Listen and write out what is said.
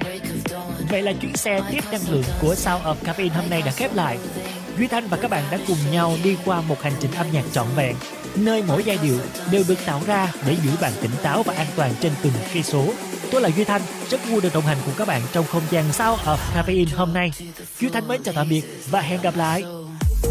Vậy là chuyến xe tiếp năng lượng của Sound of Caffeine hôm nay đã khép lại. Duy Thanh và các bạn đã cùng nhau đi qua một hành trình âm nhạc trọn vẹn, nơi mỗi giai điệu đều được tạo ra để giữ bạn tỉnh táo và an toàn trên từng cây số. Tôi là Duy Thanh, rất vui được đồng hành cùng các bạn trong không gian Sound of Caffeine hôm nay. Duy Thanh mến chào tạm biệt và hẹn gặp lại.